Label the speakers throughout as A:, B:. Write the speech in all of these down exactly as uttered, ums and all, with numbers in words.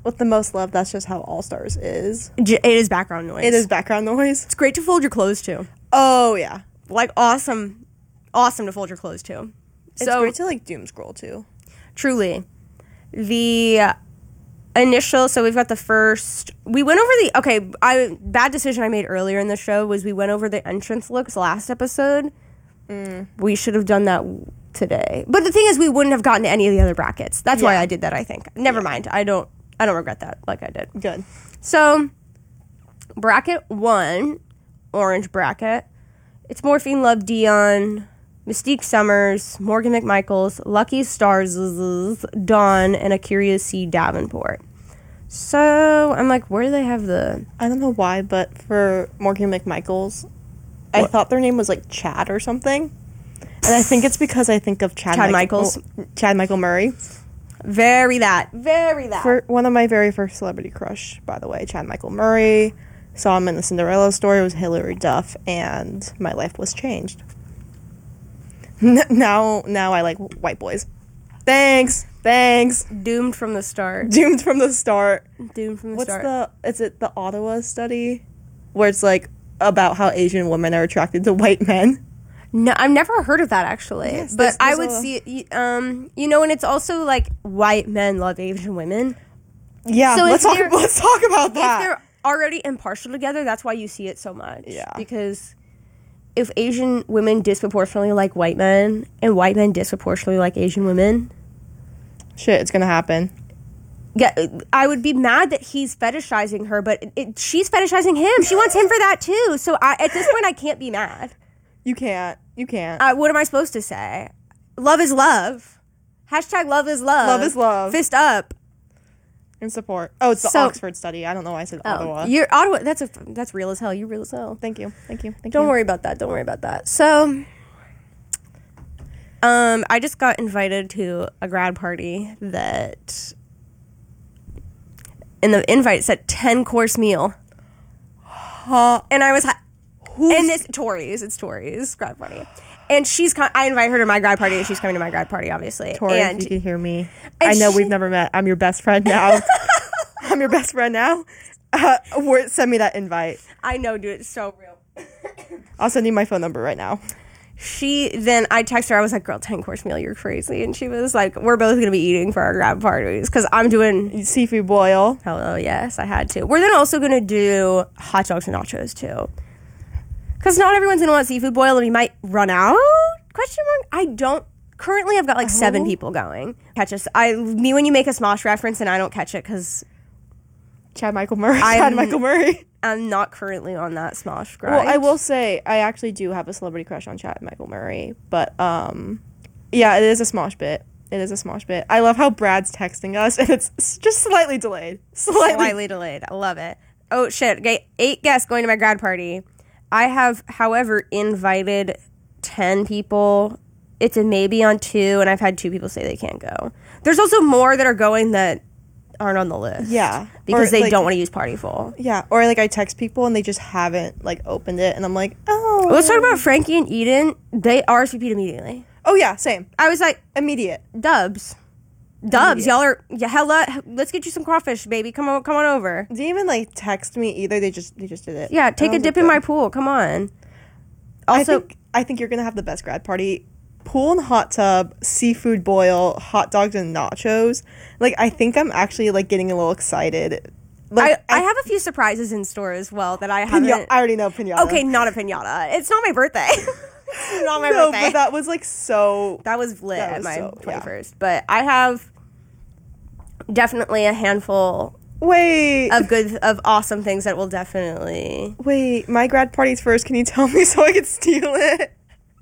A: with the most love. That's just how All Stars is.
B: J- It is background noise.
A: It is background noise.
B: It's great to fold your clothes to.
A: Oh, yeah.
B: Like, awesome. Awesome to fold your clothes to.
A: It's
B: So,
A: great to, like, doom scroll, too.
B: truly. The initial, so we've got the first, we went over the, okay, I bad decision I made earlier in the show was we went over the entrance looks last episode.
A: Mm.
B: We should have done that today. But the thing is, we wouldn't have gotten to any of the other brackets. That's why
A: Yeah.
B: I did that, I think. Never
A: Yeah.
B: mind. I don't, I don't regret that like I did.
A: Good.
B: So, bracket one, orange bracket. It's Morphine Love Dion, Mystique Summers, Morgan McMichaels, Lucky Stars, Dawn, and Akira C. Davenport. So, I'm like, where do they have the...
A: I don't know why, but for Morgan McMichaels, I
B: What?
A: thought their name was, like, Chad or something. And I think it's because I think of Chad,
B: Chad
A: Michael-
B: Michaels?
A: oh, Chad Michael Murray.
B: Very that. Very that.
A: For one of my very first celebrity crush, by the way, Chad Michael Murray. Saw him in the Cinderella story. It was Hilary Duff, and my life was changed. N- now, now I like white boys. Thanks, thanks.
B: Doomed from the start.
A: Doomed from the start.
B: Doomed from the
A: What's
B: start.
A: the? Is it the Ottawa study, where it's like about how Asian women are attracted to white men?
B: No, I've never heard of that actually.
A: Yes,
B: but
A: there's-
B: I
A: there's
B: would
A: a-
B: see it, um, you know, and it's also like white men love Asian women.
A: Yeah,
B: So
A: let's
B: if
A: talk.
B: they're-
A: Let's talk about
B: If
A: that.
B: they're already impartial together, that's why you see it so much.
A: Yeah.
B: Because if Asian women disproportionately like white men and white men disproportionately like Asian women,
A: Shit, it's gonna happen.
B: yeah, I would be mad that he's fetishizing her, but it, it, she's fetishizing him. She wants him for that too. So I, at this point, I can't be mad.
A: You can't. You can't.
B: Uh, what am I supposed to say? Love is love. Hashtag love is love.
A: Love is love.
B: Fist up.
A: In support. Oh, it's the
B: So-
A: Oxford study. I don't know why I said Ottawa.
B: Oh, you're Ottawa. That's a that's real as hell. You're real as hell.
A: Thank you. Thank you. Thank
B: Don't
A: you.
B: worry about that. Don't worry about that. So, um, I just got invited to a grad party that, in the invite said ten course meal,
A: Huh.
B: and I was, ha-
A: Who's-
B: and it's Tori's. It's Tori's grad party, and she's con- I invite her to my grad party, and she's coming to my grad party, obviously.
A: Tori, if
B: and
A: you can hear me.
B: and
A: I know
B: she-
A: we've never met. I'm your best friend now. I'm your best friend now. Uh, where- send me that invite.
B: I know, dude, it's so real.
A: I'll send you my phone number right now.
B: She then I text her. I was like, "Girl, ten course meal, you're crazy." And she was like, "We're both gonna be eating for our grad parties because I'm doing."
A: Seafood boil.
B: Hello, yes, I had to. We're then also gonna do hot dogs and nachos too, because not everyone's gonna want seafood boil, and we might run out. Question mark. I don't. Currently, I've got like seven
A: Oh.
B: people going. Catch us. I me when you make a Smosh reference and I don't catch it because
A: Chad Michael Murray.
B: I'm-
A: Chad Michael Murray.
B: I'm not currently on that Smosh grind.
A: Well, I will say I actually do have a celebrity crush on Chad Michael Murray, but um, yeah, it is a Smosh bit. It is a Smosh bit. I love how Brad's texting us, and it's s- just slightly delayed. Slightly.
B: Slightly delayed. I love it. Oh shit! Okay, eight guests going to my grad party. I have, however, invited ten people. It's a maybe on two, and I've had two people say they can't go. There's also more that are going that aren't on the list.
A: Yeah.
B: because
A: Or,
B: they
A: like-
B: don't want to use Party Full.
A: Yeah, or like I text people and they just haven't like opened it, and I'm like, oh.
B: Let's talk about Frankie and Eden. They R S V P'd immediately.
A: Oh yeah, same.
B: I was like,
A: Immediate.
B: Dubs, Dubs,
A: Immediate.
B: y'all are yeah, hella. Let's get you some crawfish, baby. Come on, come on over.
A: They didn't even like text me either. They just they just did it.
B: Yeah, take
A: And I
B: a
A: was
B: dip
A: like,
B: in my
A: good.
B: pool. Come on.
A: I
B: Also,
A: think I think you're gonna have the best grad party. Pool and hot tub, seafood boil, hot dogs and nachos. Like I think I'm actually like getting a little excited. Like
B: I, I have a few surprises in store as well that I haven't.
A: Pina- I already know pinata.
B: Okay, not a pinata. It's not my birthday. It's not my
A: no,
B: birthday.
A: but that was like so.
B: That was lit
A: that
B: at
A: was
B: my
A: so- yeah.
B: twenty-first. But I have definitely a handful
A: Wait,
B: of good, of awesome things that will definitely.
A: wait. My grad party's first. Can you tell me so I can steal it?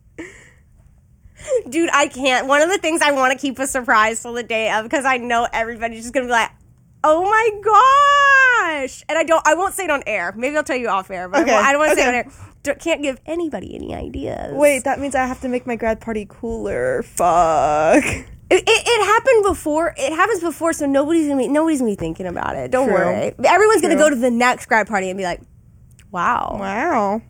B: Dude, I can't. One of the things I want to keep a surprise till the day of because I know everybody's just going to be like, oh my gosh. And I don't, I won't say it on air. Maybe I'll tell you off air, but
A: Okay,
B: I, won't- I don't want to say it on
A: okay.
B: air. Don't- Can't give anybody any ideas.
A: Wait, that means I have to make my grad party cooler. Fuck.
B: It, it, it happened before. It happens before, so nobody's gonna be nobody's gonna be thinking about it. Don't
A: True.
B: worry. Everyone's gonna
A: True.
B: go to the next grad party and be like, "Wow,
A: Wow.